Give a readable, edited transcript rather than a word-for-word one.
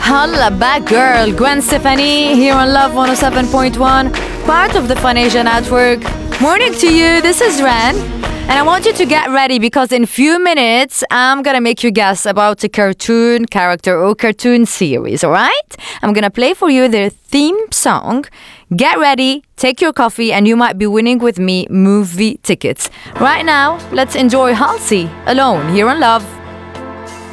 Holla back girl, Gwen Stefani here on Love 107.1, part of the Funasia Network. Morning to you, this is Ren. And I want you to get ready because in few minutes, I'm gonna make you guess about a cartoon character or cartoon series, alright? I'm gonna play for you their theme song. Get ready, take your coffee, and you might be winning with me movie tickets. Right now, let's enjoy Halsey, Alone, here on Love